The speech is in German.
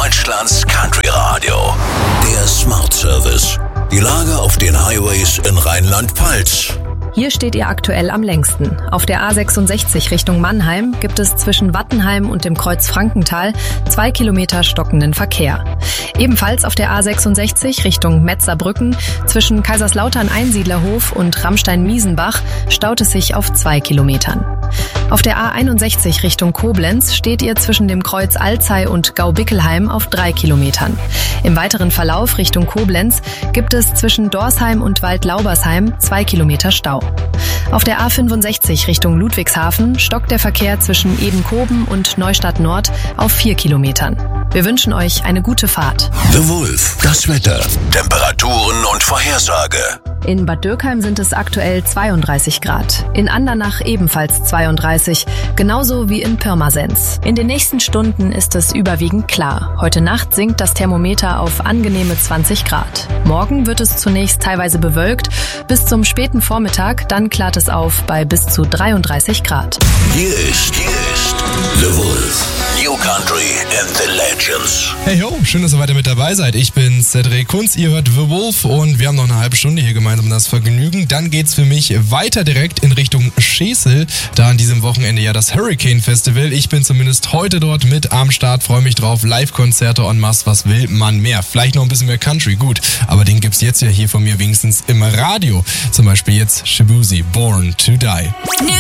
Deutschlands Country Radio. Der Smart Service. Die Lage auf den Highways in Rheinland-Pfalz. Hier steht ihr aktuell am längsten. Auf der A66 Richtung Mannheim gibt es zwischen Wattenheim und dem Kreuz Frankenthal 2 Kilometer stockenden Verkehr. Ebenfalls auf der A66 Richtung Metzerbrücken zwischen Kaiserslautern-Einsiedlerhof und Ramstein-Miesenbach staut es sich auf 2 Kilometern. Auf der A61 Richtung Koblenz steht ihr zwischen dem Kreuz Alzey und Gau-Bickelheim auf 3 Kilometern. Im weiteren Verlauf Richtung Koblenz gibt es zwischen Dorsheim und Waldlaubersheim 2 Kilometer Stau. Auf der A65 Richtung Ludwigshafen stockt der Verkehr zwischen Ebenkoben und Neustadt Nord auf 4 Kilometern. Wir wünschen euch eine gute Fahrt. The Wolf, das Wetter, Temperaturen und Vorhersage. In Bad Dürkheim sind es aktuell 32 Grad. In Andernach ebenfalls 32, genauso wie in Pirmasens. In den nächsten Stunden ist es überwiegend klar. Heute Nacht sinkt das Thermometer auf angenehme 20 Grad. Morgen wird es zunächst teilweise bewölkt, bis zum späten Vormittag, dann klart es auf bei bis zu 33 Grad. Hier ist The Wolf. New Country and the Legends. Hey ho, schön, dass ihr weiter mit dabei seid. Ich bin Cedric Kunz, ihr hört The Wolf und wir haben noch eine halbe Stunde hier gemeinsam das Vergnügen. Dann geht's für mich weiter direkt in Richtung Schesel, da an diesem Wochenende ja das Hurricane Festival. Ich bin zumindest heute dort mit am Start, freue mich drauf. Live-Konzerte en masse, was will man mehr? Vielleicht noch ein bisschen mehr Country, gut, aber den gibt's jetzt ja hier von mir wenigstens im Radio. Zum Beispiel jetzt Shaboozey, Born to Die.